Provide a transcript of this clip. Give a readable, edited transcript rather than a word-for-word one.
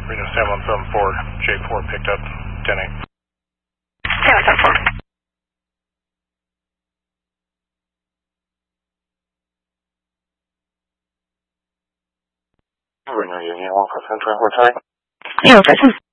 Reno 7174, J4 picked up 10-8. 7174. Reno Union 1 for Central Hotel. Yeah, present.